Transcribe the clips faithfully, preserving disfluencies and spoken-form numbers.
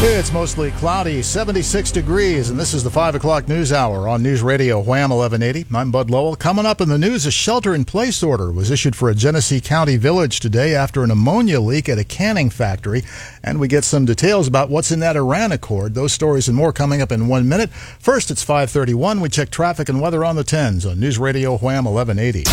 It's mostly cloudy, seventy-six degrees, and this is the five o'clock news hour on News Radio Wham eleven eighty. I'm Bud Lowell. Coming up in the news, a shelter-in-place order was issued for a Genesee County village today after an ammonia leak at a canning factory. And we get some details about what's in that Iran accord. Those stories and more coming up in one minute. First, it's five thirty-one. We check traffic and weather on the tens on News Radio Wham eleven eighty.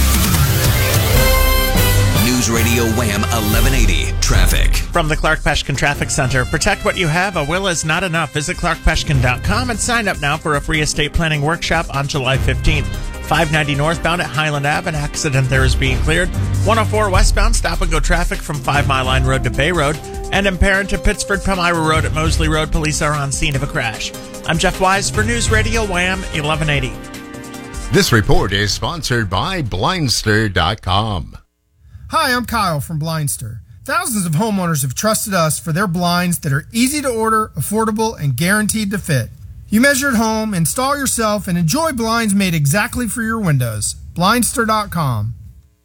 News Radio Wham eleven eighty. Traffic. From the Clark Peshkin Traffic Center, protect what you have. A will is not enough. Visit clark peshkin dot com and sign up now for a free estate planning workshop on July fifteenth. five ninety northbound at Highland Ave, an accident there is being cleared. one oh four westbound, stop-and-go traffic from Five Mile Line Road to Bay Road. And in Perrin to Pittsford, Palmyra Road at Mosley Road, police are on scene of a crash. I'm Jeff Wise for News Radio Wham eleven eighty. This report is sponsored by Blindster dot com. Hi, I'm Kyle from Blindster. Thousands of homeowners have trusted us for their blinds that are easy to order, affordable, and guaranteed to fit. You measure at home, install yourself, and enjoy blinds made exactly for your windows. Blindster dot com.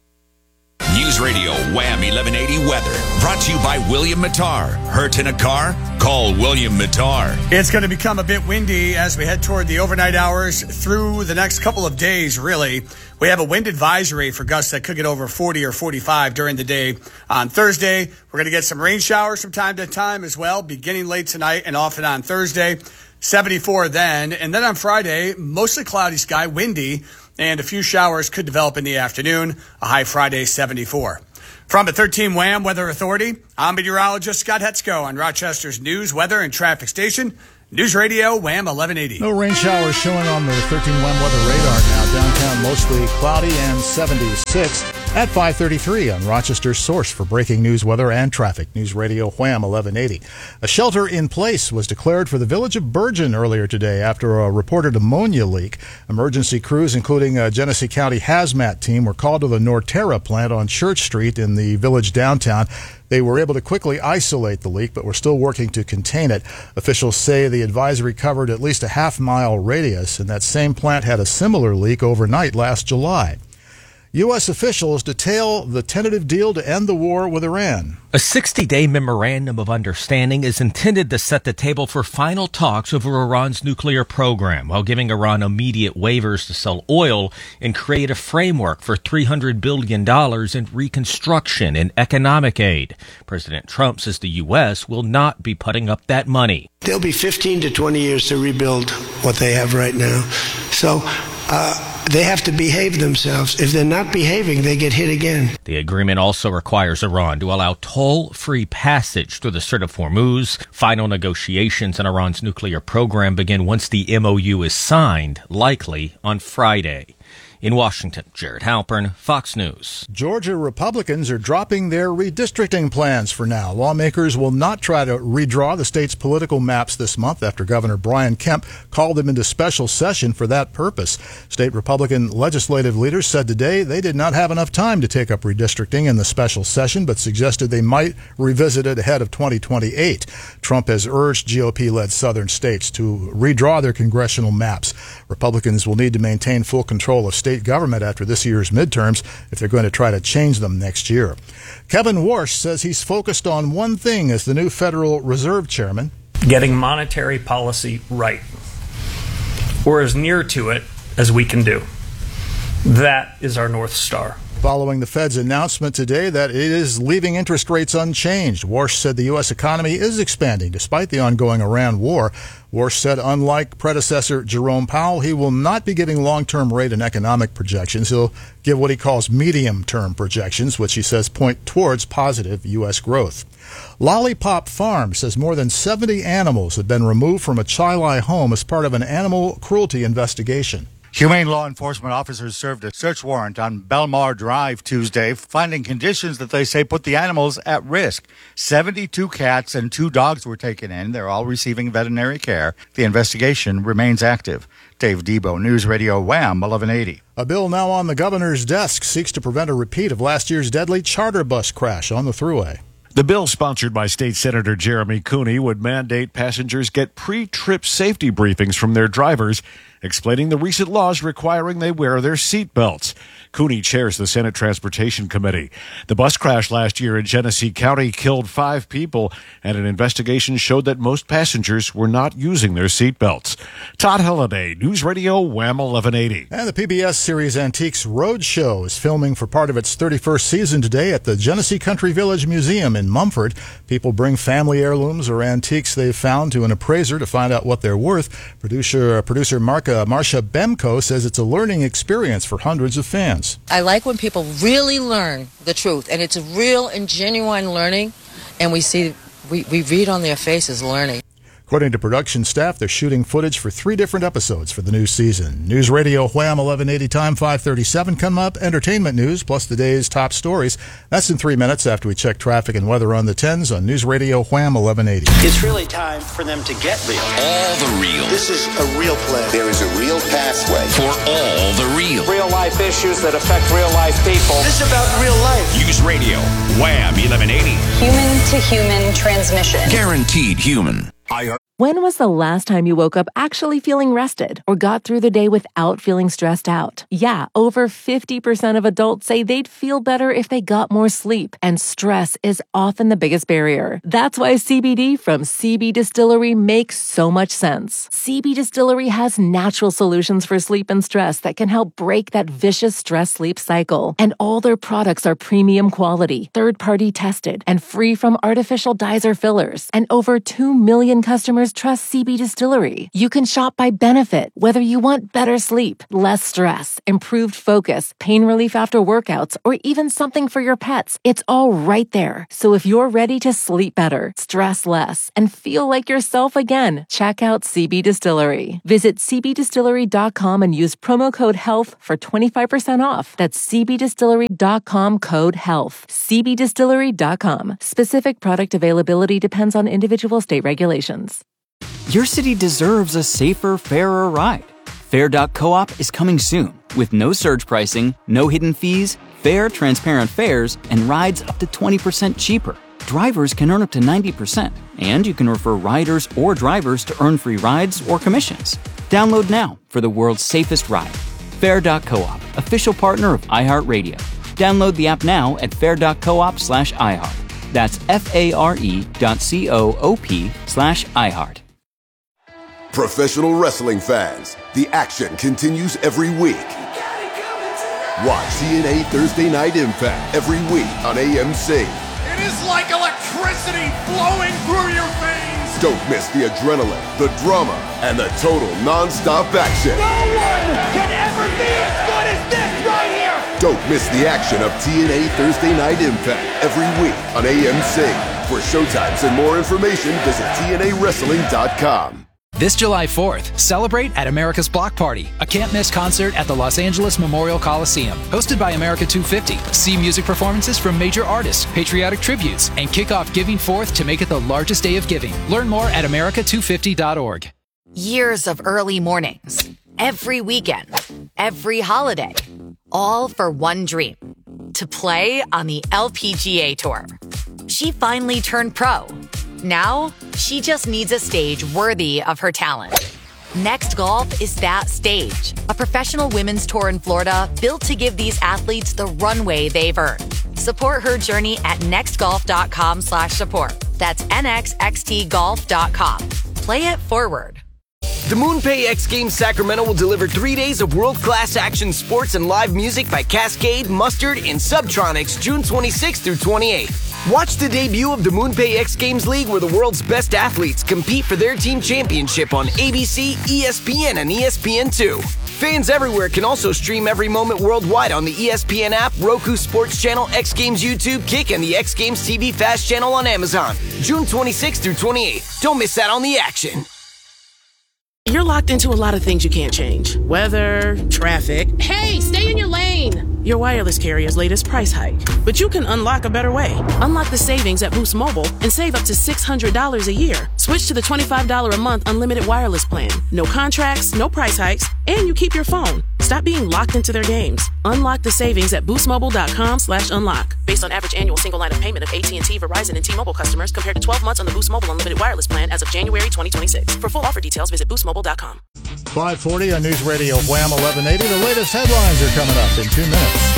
News Radio Wham eleven eighty weather. Brought to you by William Mattar. Hurt in a car? Call William Mattar. It's going to become a bit windy as we head toward the overnight hours through the next couple of days, really. We have a wind advisory for gusts that could get over forty or forty-five during the day. On Thursday, we're going to get some rain showers from time to time as well, beginning late tonight and often on Thursday. seventy-four then. And then on Friday, mostly cloudy sky, windy, and a few showers could develop in the afternoon. A high Friday, seventy-four. From the thirteen Wham Weather Authority, I'm meteorologist Scott Hetzko on Rochester's news, weather, and traffic station, News Radio Wham eleven eighty. No rain showers showing on the thirteen Wham weather radar now. Downtown mostly cloudy and seventy-six at five thirty-three on Rochester's source for breaking news, weather, and traffic. News Radio Wham eleven eighty. A shelter in place was declared for the village of Bergen earlier today after a reported ammonia leak. Emergency crews, including a Genesee County hazmat team, were called to the Norterra plant on Church Street in the village downtown. They were able to quickly isolate the leak, but were still working to contain it. Officials say the advisory covered at least a half-mile radius, and that same plant had a similar leak overnight last July. U S officials detail the tentative deal to end the war with Iran. A sixty-day memorandum of understanding is intended to set the table for final talks over Iran's nuclear program, while giving Iran immediate waivers to sell oil and create a framework for three hundred billion dollars in reconstruction and economic aid. President Trump says the U S will not be putting up that money. There'll be fifteen to twenty years to rebuild what they have right now. So, uh, they have to behave themselves. If they're not behaving, they get hit again. The agreement also requires Iran to allow toll-free passage through the Strait of Hormuz. Final negotiations on Iran's nuclear program begin once the M O U is signed, likely on Friday. In Washington, Jared Halpern, Fox News. Georgia Republicans are dropping their redistricting plans for now. Lawmakers will not try to redraw the state's political maps this month after Governor Brian Kemp called them into special session for that purpose. State Republican legislative leaders said today they did not have enough time to take up redistricting in the special session, but suggested they might revisit it ahead of twenty twenty-eight. Trump has urged G O P-led southern states to redraw their congressional maps. Republicans will need to maintain full control of state government after this year's midterms if they're going to try to change them next year. Kevin Warsh says he's focused on one thing as the new Federal Reserve chairman. Getting monetary policy right, or as near to it as we can do. That is our North Star. Following the Fed's announcement today that it is leaving interest rates unchanged, Warsh said the U S economy is expanding despite the ongoing Iran war. Warsh said unlike predecessor Jerome Powell, he will not be giving long-term rate and economic projections. He'll give what he calls medium-term projections, which he says point towards positive U S growth. Lollipop Farm says more than seventy animals have been removed from a Chilai home as part of an animal cruelty investigation. Humane law enforcement officers served a search warrant on Belmar Drive Tuesday, finding conditions that they say put the animals at risk. seventy-two cats and two dogs were taken in. They're all receiving veterinary care. The investigation remains active. Dave Debo, News Radio Wham eleven eighty. A bill now on the governor's desk seeks to prevent a repeat of last year's deadly charter bus crash on the Thruway. The bill, sponsored by State Senator Jeremy Cooney, would mandate passengers get pre-trip safety briefings from their drivers explaining the recent laws requiring they wear their seat belts. Cooney chairs the Senate Transportation Committee. The bus crash last year in Genesee County killed five people, and an investigation showed that most passengers were not using their seat belts. Todd Halliday, News Radio Wham eleven eighty. And the P B S series Antiques Roadshow is filming for part of its thirty-first season today at the Genesee Country Village Museum in Mumford. People bring family heirlooms or antiques they've found to an appraiser to find out what they're worth. Producer producer Marka, Marcia Bemko says it's a learning experience for hundreds of fans. I like when people really learn the truth, and it's a real and genuine learning, and we see, we, we read on their faces learning. According to production staff, they're shooting footage for three different episodes for the new season. News Radio Wham eleven eighty time, five thirty-seven. Come up, entertainment news, plus the day's top stories. That's in three minutes after we check traffic and weather on the tens on News Radio Wham eleven eighty. It's really time for them to get real. All the real. This is a real play. There is a real pathway for all the real. Real life issues that affect real life people. This is about real life. News Radio Wham eleven eighty. Human to human transmission. Guaranteed human. I are. When was the last time you woke up actually feeling rested or got through the day without feeling stressed out? Yeah, over fifty percent of adults say they'd feel better if they got more sleep, and stress is often the biggest barrier. That's why C B D from C B Distillery makes so much sense. C B Distillery has natural solutions for sleep and stress that can help break that vicious stress-sleep cycle. And all their products are premium quality, third-party tested, and free from artificial dyes or fillers. And over two million customers trust C B Distillery. You can shop by benefit, whether you want better sleep, less stress, improved focus, pain relief after workouts, or even something for your pets. It's all right there. So if you're ready to sleep better, stress less, and feel like yourself again, check out C B Distillery. Visit c b distillery dot com and use promo code HEALTH for twenty-five percent off. That's c b distillery dot com code HEALTH. c b distillery dot com. Specific product availability depends on individual state regulations. Your city deserves a safer, fairer ride. Fair dot coop is coming soon with no surge pricing, no hidden fees, fair, transparent fares, and rides up to twenty percent cheaper. Drivers can earn up to ninety percent, and you can refer riders or drivers to earn free rides or commissions. Download now for the world's safest ride. Fair dot coop, official partner of iHeartRadio. Download the app now at fair dot coop slash iHeart. That's F-A-R-E dot C-O-O-P slash iHeart. Professional wrestling fans, the action continues every week. Watch T N A Thursday Night Impact every week on A M C. It is like electricity flowing through your veins. Don't miss the adrenaline, the drama, and the total non-stop action. No one can ever be as good as this right here. Don't miss the action of T N A Thursday Night Impact every week on A M C. For showtimes and more information, visit T N A wrestling dot com. This July fourth, celebrate at America's Block Party, a can't-miss concert at the Los Angeles Memorial Coliseum. Hosted by America two fifty, see music performances from major artists, patriotic tributes, and kick off Giving Fourth to make it the largest day of giving. Learn more at america two fifty dot org. Years of early mornings, every weekend, every holiday, all for one dream, to play on the L P G A Tour. She finally turned pro. Now, she just needs a stage worthy of her talent. Next Golf is that stage. A professional women's tour in Florida built to give these athletes the runway they've earned. Support her journey at nextgolf.com slash support. That's N X X T golf dot com. Play it forward. The MoonPay X Games Sacramento will deliver three days of world-class action sports and live music by Cascade, Mustard, and Subtronics June twenty-sixth through twenty-eighth. Watch the debut of the MoonPay X Games League, where the world's best athletes compete for their team championship on A B C, E S P N, and E S P N two. Fans everywhere can also stream every moment worldwide on the E S P N app, Roku Sports Channel, X Games YouTube, Kick, and the X Games T V Fast Channel on Amazon. June twenty-sixth through twenty-eighth. Don't miss out on the action. You're locked into a lot of things you can't change. Weather, traffic. Hey, stay in your lane! Your wireless carrier's latest price hike. But you can unlock a better way. Unlock the savings at Boost Mobile and save up to six hundred dollars a year. Switch to the twenty-five dollars a month unlimited wireless plan. No contracts, no price hikes, and you keep your phone. Stop being locked into their games. Unlock the savings at boostmobile.com slash unlock. Based on average annual single line of payment of A T and T, Verizon, and T-Mobile customers compared to twelve months on the Boost Mobile unlimited wireless plan as of January twenty twenty-six. For full offer details, visit boost mobile dot com. five forty on News Radio Wham eleven eighty. The latest headlines are coming up in two minutes.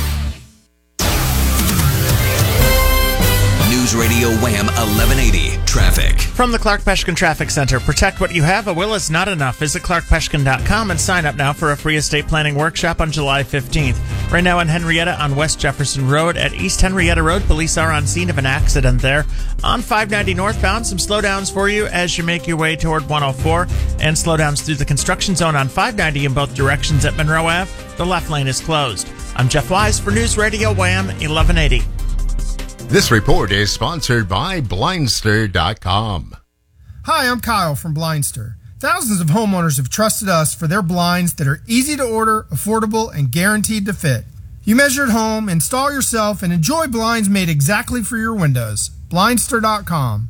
News Radio Wham eleven eighty Traffic. From the Clark Peshkin Traffic Center, protect what you have. A will is not enough. Visit clark peshkin dot com and sign up now for a free estate planning workshop on July fifteenth. Right now in Henrietta on West Jefferson Road. At East Henrietta Road, police are on scene of an accident there. On five ninety northbound, some slowdowns for you as you make your way toward one oh four, and slowdowns through the construction zone on five ninety in both directions at Monroe Avenue. The left lane is closed. I'm Jeff Wise for News Radio Wham eleven eighty. This report is sponsored by Blindster dot com. Hi, I'm Kyle from Blindster. Thousands of homeowners have trusted us for their blinds that are easy to order, affordable, and guaranteed to fit. You measure at home, install yourself, and enjoy blinds made exactly for your windows. Blindster dot com.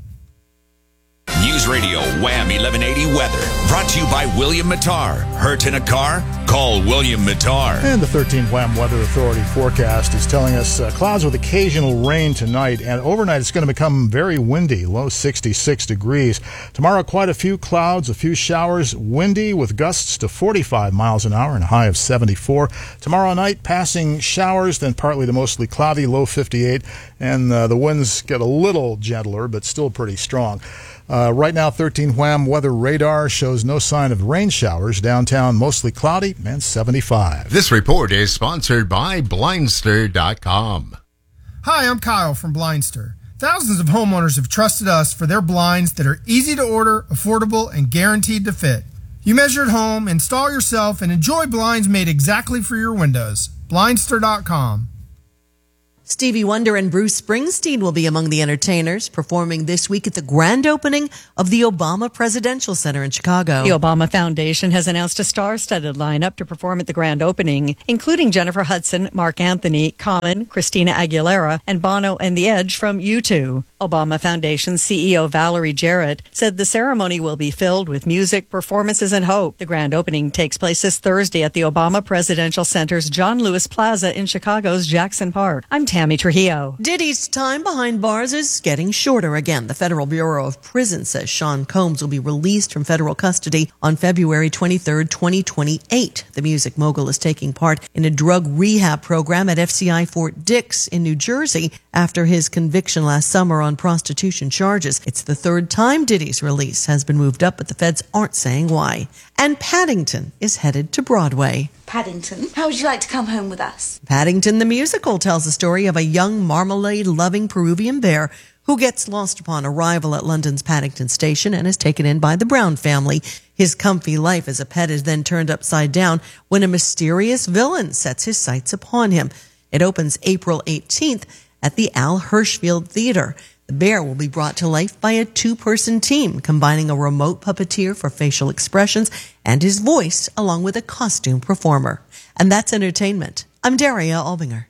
News Radio Wham eleven eighty Weather. Brought to you by William Mattar. Hurt in a car? Call William Mattar. And the thirteenth Wham Weather Authority forecast is telling us uh, clouds with occasional rain tonight. And overnight it's going to become very windy, low sixty-six degrees. Tomorrow, quite a few clouds, a few showers, windy with gusts to forty-five miles an hour and a high of seventy-four. Tomorrow night, passing showers, then partly to mostly cloudy, low fifty-eight. And uh, the winds get a little gentler, but still pretty strong. Uh, right now, thirteen Wham weather radar shows no sign of rain showers. Downtown, mostly cloudy and seventy-five. This report is sponsored by Blindster dot com. Hi, I'm Kyle from Blindster. Thousands of homeowners have trusted us for their blinds that are easy to order, affordable, and guaranteed to fit. You measure at home, install yourself, and enjoy blinds made exactly for your windows. Blindster dot com. Stevie Wonder and Bruce Springsteen will be among the entertainers performing this week at the grand opening of the Obama Presidential Center in Chicago. The Obama Foundation has announced a star-studded lineup to perform at the grand opening, including Jennifer Hudson, Mark Anthony, Common, Christina Aguilera, and Bono and The Edge from U two. Obama Foundation C E O Valerie Jarrett said the ceremony will be filled with music, performances, and hope. The grand opening takes place this Thursday at the Obama Presidential Center's John Lewis Plaza in Chicago's Jackson Park. I'm Tammy Trujillo. Diddy's time behind bars is getting shorter again. The Federal Bureau of Prisons says Sean Combs will be released from federal custody on February twenty-third, twenty twenty-eight. The music mogul is taking part in a drug rehab program at F C I Fort Dix in New Jersey after his conviction last summer on prostitution charges. It's the third time Diddy's release has been moved up, but the feds aren't saying why. And Paddington is headed to Broadway. Paddington, how would you like to come home with us? Paddington the Musical tells the story of a young marmalade-loving Peruvian bear who gets lost upon arrival at London's Paddington Station and is taken in by the Brown family. His comfy life as a pet is then turned upside down when a mysterious villain sets his sights upon him. It opens April eighteenth at the Al Hirschfield Theater. The bear will be brought to life by a two-person team, combining a remote puppeteer for facial expressions and his voice, along with a costume performer. And that's entertainment. I'm Daria Albinger.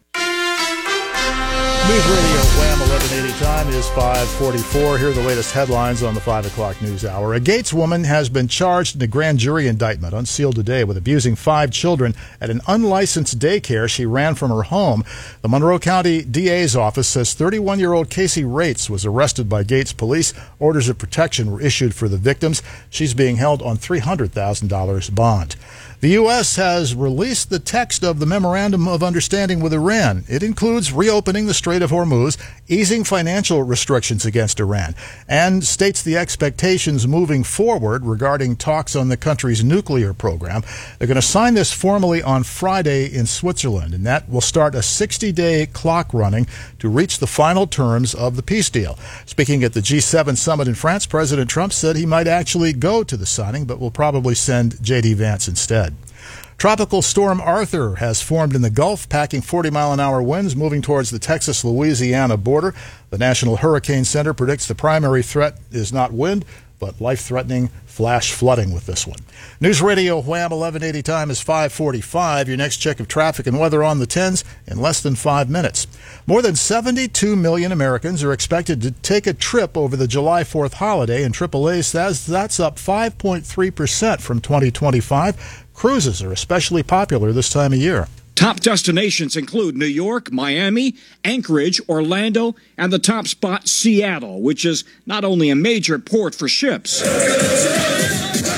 News Radio Wham eleven eighty time is five forty-four. Here are the latest headlines on the five o'clock news hour. A Gates woman has been charged in a grand jury indictment unsealed today with abusing five children at an unlicensed daycare she ran from her home. The Monroe County D A's office says thirty-one-year-old Casey Rates was arrested by Gates police. Orders of protection were issued for the victims. She's being held on three hundred thousand dollars bond. The U S has released the text of the Memorandum of Understanding with Iran. It includes reopening the Strait of Hormuz, easing financial restrictions against Iran, and states the expectations moving forward regarding talks on the country's nuclear program. They're going to sign this formally on Friday in Switzerland, and that will start a sixty-day clock running to reach the final terms of the peace deal. Speaking at the G seven summit in France, President Trump said he might actually go to the signing, but will probably send J D Vance instead. Tropical storm Arthur has formed in the Gulf, packing forty mile an hour winds, moving towards the Texas-Louisiana border. The National Hurricane Center predicts the primary threat is not wind, but life-threatening flash flooding with this one. News Radio Wham eleven eighty time is five forty-five. Your next check of traffic and weather on the tens in less than five minutes. More than seventy-two million Americans are expected to take a trip over the July fourth holiday, and triple A says that's up five point three percent from twenty twenty-five. Cruises are especially popular this time of year. Top destinations include New York, Miami, Anchorage, Orlando, and the top spot, Seattle, which is not only a major port for ships,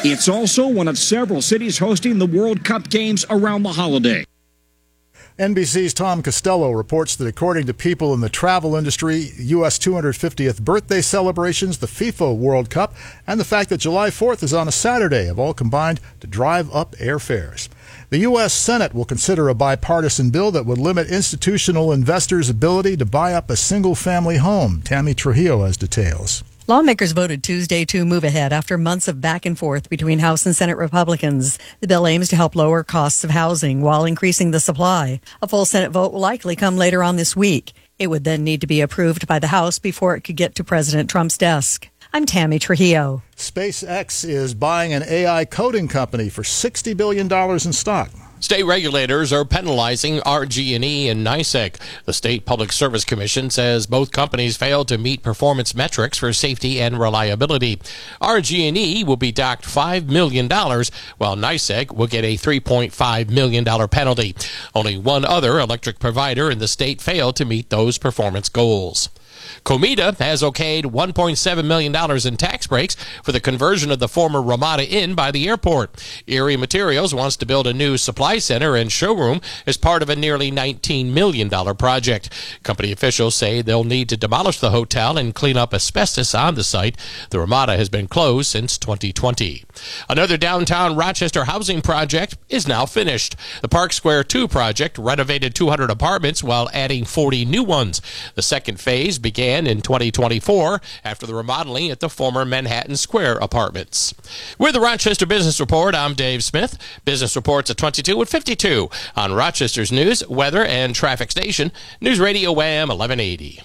It's also one of several cities hosting the World Cup games around the holiday. N B C's Tom Costello reports that according to people in the travel industry, U S two hundred fiftieth birthday celebrations, the FIFA World Cup, and the fact that July fourth is on a Saturday have all combined to drive up airfares. The U S Senate will consider a bipartisan bill that would limit institutional investors' ability to buy up a single-family home. Tammy Trujillo has details. Lawmakers voted Tuesday to move ahead after months of back and forth between House and Senate Republicans. The bill aims to help lower costs of housing while increasing the supply. A full Senate vote will likely come later on this week. It would then need to be approved by the House before it could get to President Trump's desk. I'm Tammy Trujillo. SpaceX is buying an A I coding company for sixty billion dollars in stock. State regulators are penalizing R G and E and NYSEG. The State Public Service Commission says both companies failed to meet performance metrics for safety and reliability. R G and E will be docked five million dollars, while NYSEG will get a three point five million dollars penalty. Only one other electric provider in the state failed to meet those performance goals. Comida has okayed one point seven million dollars in tax breaks for the conversion of the former Ramada Inn by the airport. Erie Materials wants to build a new supply center and showroom as part of a nearly nineteen million dollars project. Company officials say they'll need to demolish the hotel and clean up asbestos on the site. The Ramada has been closed since twenty twenty. Another downtown Rochester housing project is now finished. The Park Square two project renovated two hundred apartments while adding forty new ones. The second phase began began in twenty twenty-four after the remodeling at the former Manhattan Square apartments. With the Rochester Business Report, I'm Dave Smith. Business Reports at twenty-two and fifty-two on Rochester's news, weather, and traffic station, News Radio Wham eleven eighty.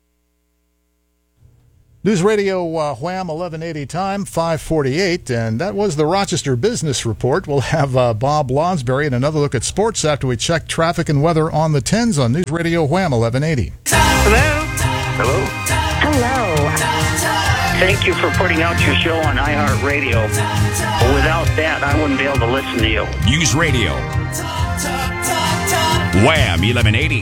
News Radio uh, Wham eleven eighty time, five forty-eight, and that was the Rochester Business Report. We'll have uh, Bob Lonsberry and another look at sports after we check traffic and weather on the tens on News Radio Wham eleven eighty. Hello? Hello? Hello. Thank you for putting out your show on iHeartRadio. Without that, I wouldn't be able to listen to you. News Radio Wham eleven eighty.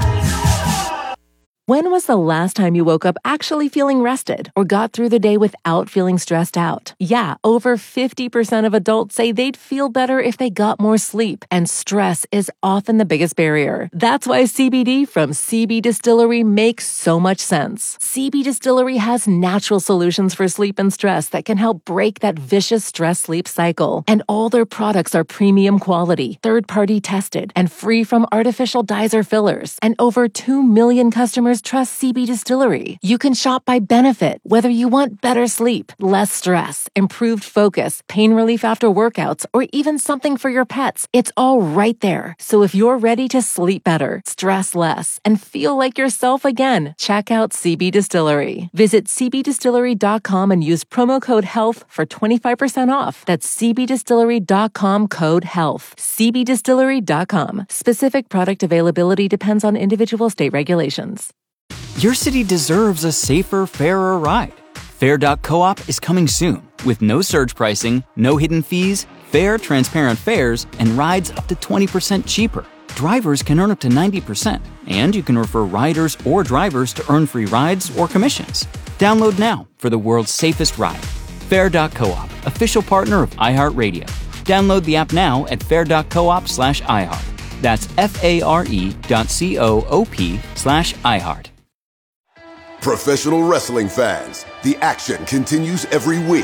When was the last time you woke up actually feeling rested or got through the day without feeling stressed out? Yeah, over fifty percent of adults say they'd feel better if they got more sleep, and stress is often the biggest barrier. That's why C B D from C B Distillery makes so much sense. C B Distillery has natural solutions for sleep and stress that can help break that vicious stress-sleep cycle. And all their products are premium quality, third-party tested, and free from artificial dyes or fillers. And over two million customers trust C B Distillery. You can shop by benefit, whether you want better sleep, less stress, improved focus, pain relief after workouts, or even something for your pets. It's all right there. So if you're ready to sleep better, stress less, and feel like yourself again, check out C B Distillery. Visit c b distillery dot com and use promo code HEALTH for twenty-five percent off. That's c b distillery dot com code HEALTH. c b distillery dot com. Specific product availability depends on individual state regulations. Your city deserves a safer, fairer ride. Fair dot coop is coming soon with no surge pricing, no hidden fees, fair, transparent fares, and rides up to twenty percent cheaper. Drivers can earn up to ninety percent, and you can refer riders or drivers to earn free rides or commissions. Download now for the world's safest ride. Fair dot coop, official partner of iHeartRadio. Download the app now at fair dot coop slash iHeart. That's F-A-R-E dot C-O-O-P slash iHeart. Professional wrestling fans, the action continues every week.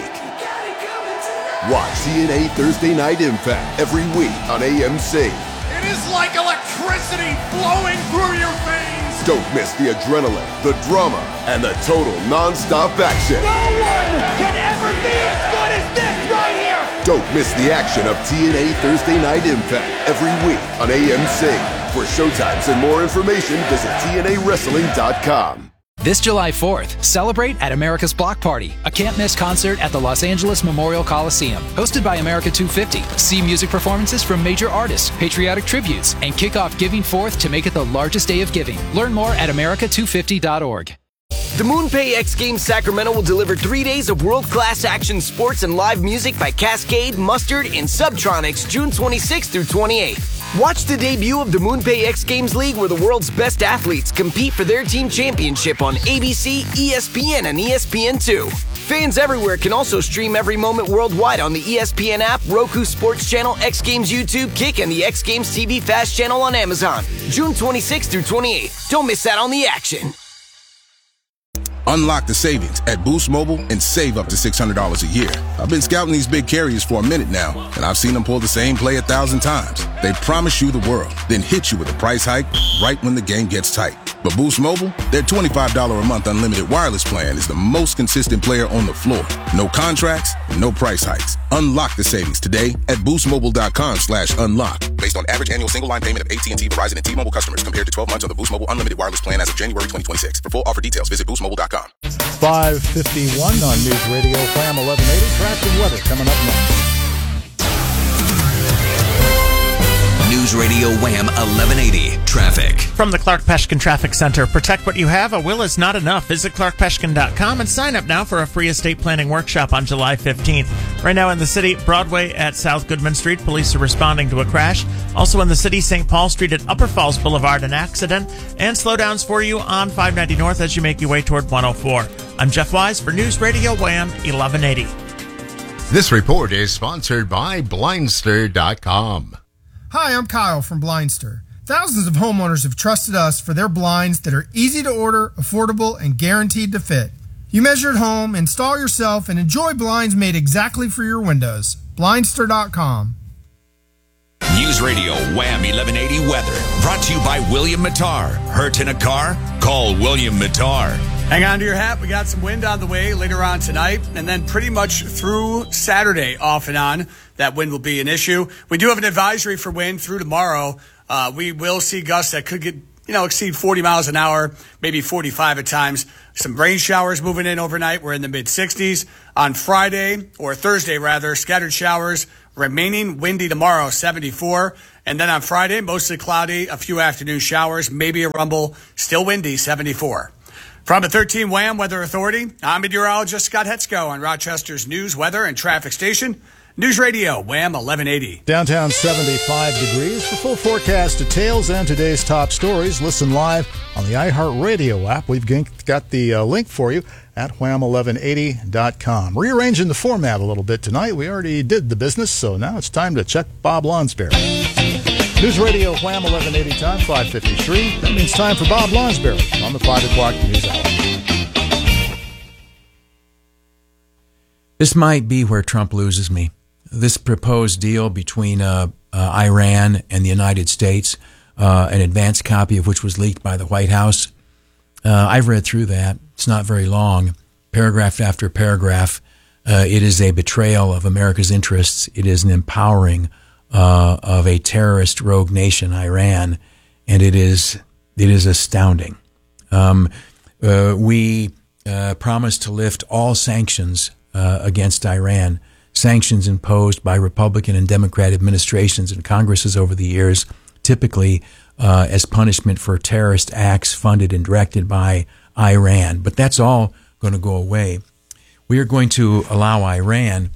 Watch T N A Thursday Night Impact every week on A M C. It is like electricity flowing through your veins. Don't miss the adrenaline, the drama, and the total non-stop action. No one can ever be as good as this right here. Don't miss the action of T N A Thursday Night Impact every week on A M C. For showtimes and more information, visit T N A wrestling dot com. This July fourth, celebrate at America's Block Party, a can't-miss concert at the Los Angeles Memorial Coliseum. Hosted by America two fifty. See music performances from major artists, patriotic tributes, and kick off Giving Fourth to make it the largest day of giving. Learn more at america two fifty dot org. The MoonPay X Games Sacramento will deliver three days of world-class action sports and live music by Cascade, Mustard, and Subtronics June twenty-sixth through twenty-eighth. Watch the debut of the MoonPay X Games League, where the world's best athletes compete for their team championship on A B C, E S P N, and E S P N two. Fans everywhere can also stream every moment worldwide on the E S P N app, Roku Sports Channel, X Games YouTube, Kick, and the X Games T V Fast channel on Amazon. June twenty-sixth through twenty-eighth. Don't miss out on the action. Unlock the savings at Boost Mobile and save up to six hundred dollars a year. I've been scouting these big carriers for a minute now, and I've seen them pull the same play a thousand times. They promise you the world, then hit you with a price hike right when the game gets tight. But Boost Mobile, their twenty-five dollars a month unlimited wireless plan is the most consistent player on the floor. No contracts, no price hikes. Unlock the savings today at boostmobile.com slash unlock. Based on average annual single line payment of A T and T, Verizon, and T-Mobile customers compared to twelve months on the Boost Mobile unlimited wireless plan as of January twenty twenty-six. For full offer details, visit boost mobile dot com. five fifty-one on News Radio Wham eleven eighty. Traffic and weather coming up next. News Radio Wham eleven eighty. Traffic. From the Clark Peshkin Traffic Center, protect what you have. A will is not enough. Visit clark peshkin dot com and sign up now for a free estate planning workshop on July fifteenth. Right now in the city, Broadway at South Goodman Street, police are responding to a crash. Also in the city, Saint Paul Street at Upper Falls Boulevard, an accident. And slowdowns for you on five ninety North as you make your way toward one oh four. I'm Jeff Wise for News Radio Wham eleven eighty. This report is sponsored by blindster dot com. Hi, I'm Kyle from Blindster. Thousands of homeowners have trusted us for their blinds that are easy to order, affordable, and guaranteed to fit. You measure at home, install yourself, and enjoy blinds made exactly for your windows. blindster dot com. News Radio Wham eleven eighty weather. Brought to you by William Mattar. Hurt in a car? Call William Mattar. Hang on to your hat. We got some wind on the way later on tonight, and then pretty much through Saturday off and on, that wind will be an issue. We do have an advisory for wind through tomorrow. Uh, we will see gusts that could get, you know, exceed forty miles an hour, maybe forty-five at times. Some rain showers moving in overnight. We're in the mid sixties. On Friday, or Thursday rather, scattered showers. Remaining windy tomorrow, seventy-four. And then on Friday, mostly cloudy, a few afternoon showers, maybe a rumble, still windy, seventy-four. From the thirteen Wham Weather Authority, I'm meteorologist Scott Hetzko on Rochester's news, weather, and traffic station. News Radio Wham eleven eighty. Downtown seventy-five degrees. For full forecast details and today's top stories, listen live on the iHeartRadio app. We've got the uh, link for you at wham eleven eighty dot com. Rearranging the format a little bit tonight. We already did the business, so now it's time to check Bob Lonsberry. News Radio Wham eleven eighty time, five fifty-three. That means time for Bob Lonsberry on the five o'clock news hour. This might be where Trump loses me. This proposed deal between uh, uh, Iran and the United States, uh, an advanced copy of which was leaked by the White House. Uh, I've read through that. It's not very long, paragraph after paragraph. Uh, it is a betrayal of America's interests. It is an empowering uh, of a terrorist rogue nation, Iran, and it is it is astounding. Um, uh, we uh, promised to lift all sanctions uh, against Iran. Sanctions imposed by Republican and Democrat administrations and Congresses over the years, typically uh, as punishment for terrorist acts funded and directed by Iran. But that's all going to go away. We are going to allow Iran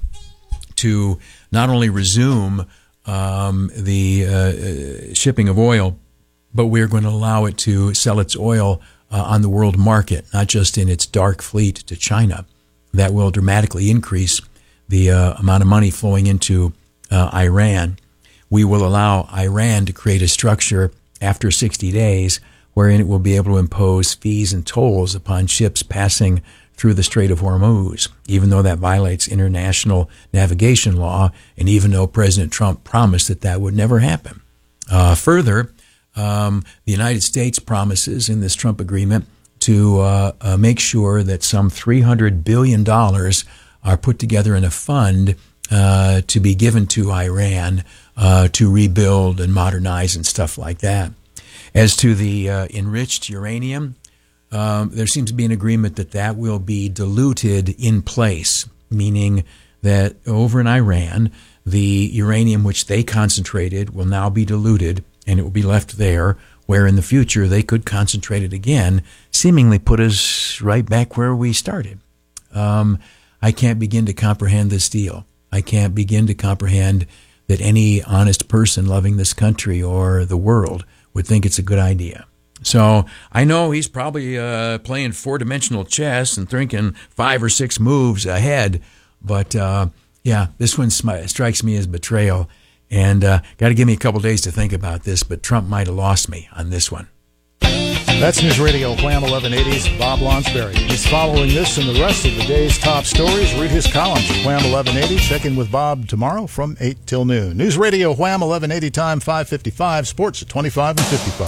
to not only resume um, the uh, shipping of oil, but we're going to allow it to sell its oil uh, on the world market, not just in its dark fleet to China. That will dramatically increase the uh, amount of money flowing into uh, Iran. We will allow Iran to create a structure after sixty days wherein it will be able to impose fees and tolls upon ships passing through the Strait of Hormuz, even though that violates international navigation law, and even though President Trump promised that that would never happen. Uh, further, um, the United States promises in this Trump agreement to uh, uh, make sure that some three hundred billion dollars are put together in a fund uh, to be given to Iran uh, to rebuild and modernize and stuff like that. As to the uh, enriched uranium, um, there seems to be an agreement that that will be diluted in place, meaning that over in Iran, the uranium which they concentrated will now be diluted and it will be left there, where in the future they could concentrate it again, seemingly put us right back where we started. Um, I can't begin to comprehend this deal. I can't begin to comprehend that any honest person loving this country or the world would think it's a good idea. So I know he's probably uh, playing four-dimensional chess and thinking five or six moves ahead. But, uh, yeah, this one sm- strikes me as betrayal. And uh, got to give me a couple days to think about this, but Trump might have lost me on this one. That's News Radio Wham eleven eighty's Bob Lonsberry. He's following this and the rest of the day's top stories. Read his columns at Wham eleven eighty. Check in with Bob tomorrow from eight till noon. News Radio Wham eleven eighty, time five fifty-five. Sports at twenty-five and fifty-five.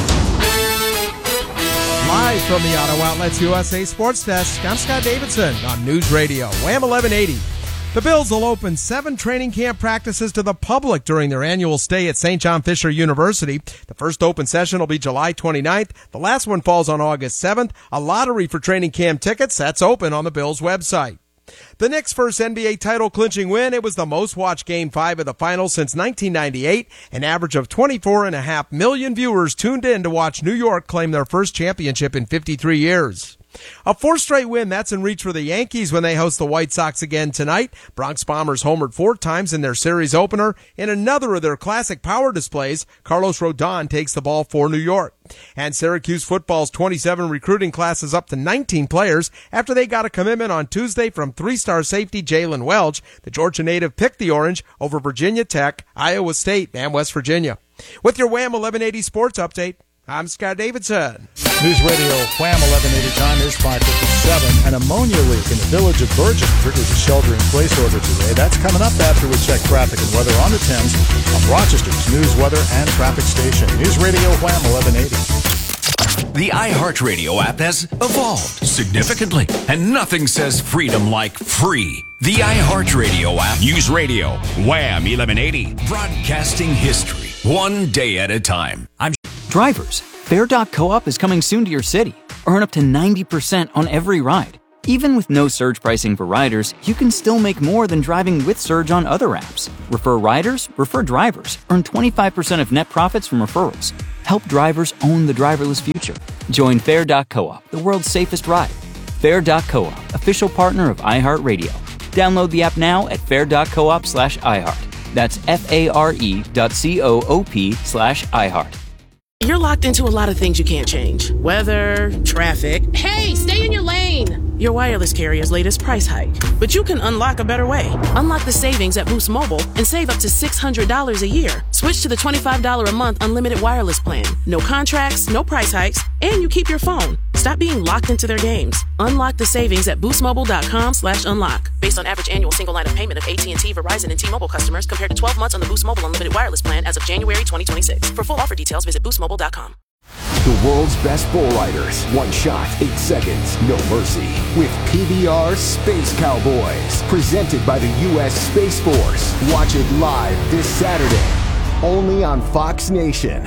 Live from the Auto Outlets U S A Sports Desk, I'm Scott Davidson on News Radio Wham eleven eighty. The Bills will open seven training camp practices to the public during their annual stay at Saint John Fisher University. The first open session will be July twenty-ninth. The last one falls on August seventh. A lottery for training camp tickets, that's open on the Bills website. The Knicks' first N B A title-clinching win, it was the most-watched Game five of the finals since nineteen ninety-eight. An average of twenty-four point five million viewers tuned in to watch New York claim their first championship in fifty-three years. A fourth straight win, that's in reach for the Yankees when they host the White Sox again tonight. Bronx Bombers homered four times in their series opener. In another of their classic power displays, Carlos Rodon takes the ball for New York. And Syracuse football's twenty-seven recruiting class is up to nineteen players after they got a commitment on Tuesday from three-star safety Jalen Welch. The Georgia native picked the Orange over Virginia Tech, Iowa State, and West Virginia. With your Wham eleven eighty sports update, I'm Scott Davidson. News Radio Wham eleven eighty, time is five fifty-seven. An ammonia leak in the village of Virgin triggers a shelter-in-place order today. That's coming up after we check traffic and weather on the Thames on Rochester's news, weather, and traffic station. News Radio Wham eleven eighty. The iHeartRadio app has evolved significantly, and nothing says freedom like free. The iHeartRadio app. News Radio Wham eleven eighty. Broadcasting history, one day at a time. I'm Drivers, Fare dot coop is coming soon to your city. Earn up to ninety percent on every ride. Even with no surge pricing for riders, you can still make more than driving with Surge on other apps. Refer riders, refer drivers. Earn twenty-five percent of net profits from referrals. Help drivers own the driverless future. Join Fare dot coop, the world's safest ride. Fare dot coop, official partner of iHeartRadio. Download the app now at fare dot coop slash iHeart. That's F-A-R-E dot C-O-O-P slash iHeart. You're locked into a lot of things you can't change. Weather, traffic. Hey, stay in your lane! Your wireless carrier's latest price hike. But you can unlock a better way. Unlock the savings at Boost Mobile and save up to six hundred dollars a year. Switch to the twenty-five dollars a month unlimited wireless plan. No contracts, no price hikes, and you keep your phone. Stop being locked into their games. Unlock the savings at boostmobile.com slash unlock. Based on average annual single line of payment of A T and T, Verizon, and T-Mobile customers compared to twelve months on the Boost Mobile unlimited wireless plan as of January twenty twenty-six. For full offer details, visit boost mobile dot com. The world's best bull riders. One shot, eight seconds, no mercy. With P B R Space Cowboys. Presented by the U S Space Force. Watch it live this Saturday. Only on Fox Nation.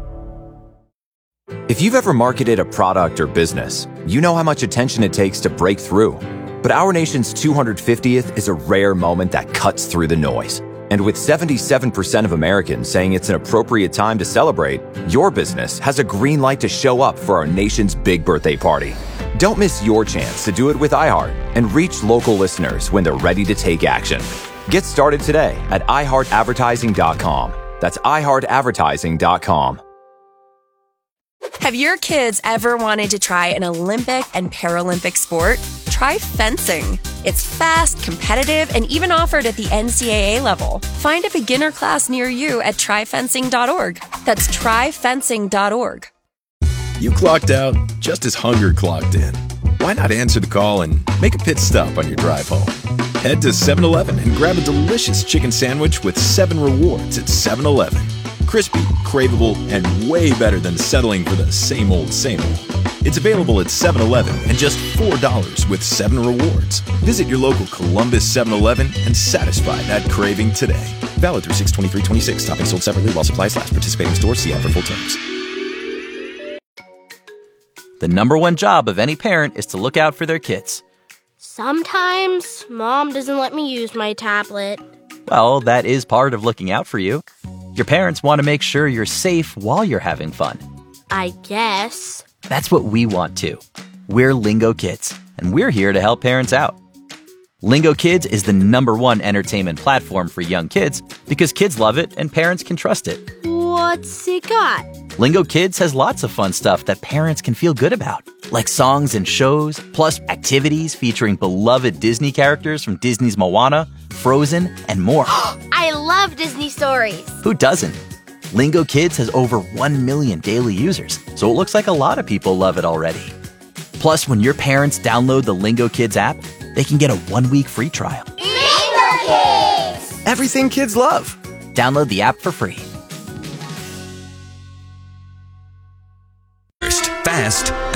If you've ever marketed a product or business, you know how much attention it takes to break through. But our nation's two hundred fiftieth is a rare moment that cuts through the noise. And with seventy-seven percent of Americans saying it's an appropriate time to celebrate, your business has a green light to show up for our nation's big birthday party. Don't miss your chance to do it with iHeart and reach local listeners when they're ready to take action. Get started today at i heart advertising dot com. That's i heart advertising dot com. Have your kids ever wanted to try an Olympic and Paralympic sport? Try fencing. It's fast, competitive, and even offered at the N C double A level. Find a beginner class near you at try fencing dot org. That's try fencing dot org. You clocked out just as hunger clocked in. Why not answer the call and make a pit stop on your drive home? Head to seven eleven and grab a delicious chicken sandwich with seven rewards at seven eleven. Crispy, craveable, and way better than settling for the same old, same old. It's available at seven eleven and just four dollars with seven rewards. Visit your local Columbus seven eleven and satisfy that craving today. Valid through six twenty-three twenty-six. Topping sold separately while supplies last. Participating stores. See ad for full terms. The number one job of any parent is to look out for their kids. Sometimes Mom doesn't let me use my tablet. Well, that is part of looking out for you. Your parents want to make sure you're safe while you're having fun. I guess. That's what we want too. We're Lingo Kids, and we're here to help parents out. Lingo Kids is the number one entertainment platform for young kids because kids love it and parents can trust it. What's it got? Lingo Kids has lots of fun stuff that parents can feel good about, like songs and shows, plus activities featuring beloved Disney characters from Disney's Moana, Frozen, and more. I love Disney stories. Who doesn't? Lingo Kids has over one million daily users, so it looks like a lot of people love it already. Plus, when your parents download the Lingo Kids app, they can get a one-week free trial. Lingo Kids! Everything kids love. Download the app for free. Fast